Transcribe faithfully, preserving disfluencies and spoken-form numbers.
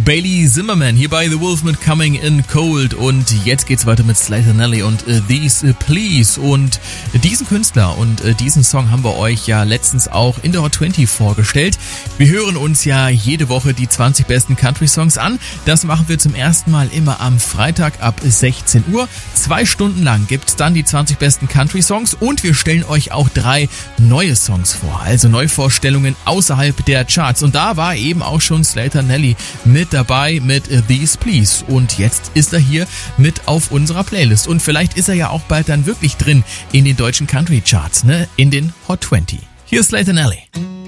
Bailey Zimmerman hier bei The Wolf mit Coming in Cold und jetzt geht's weiter mit Slater Nelly und uh, These uh, Please und diesen Künstler und uh, diesen Song haben wir euch ja letztens auch in der Hot zwanzig vorgestellt. Wir hören uns ja jede Woche die zwanzig besten Country-Songs an. Das machen wir zum ersten Mal immer am Freitag ab sechzehn Uhr. Zwei Stunden lang gibt's dann die zwanzig besten Country-Songs und wir stellen euch auch drei neue Songs vor, also Neuvorstellungen außerhalb der Charts. Und da war eben auch schon Slater Nelly mit dabei mit These Please und jetzt ist er hier mit auf unserer Playlist und vielleicht ist er ja auch bald dann wirklich drin in den deutschen Country Charts, ne, in den Hot zwanzig. Hier ist Slater Nelly.